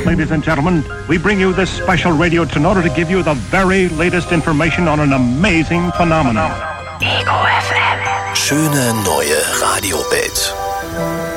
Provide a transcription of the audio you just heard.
ladies and gentlemen, we bring you this special radio in order to give you the very latest information on an amazing phenomenon. Ego FM. Schöne neue Radiowelt.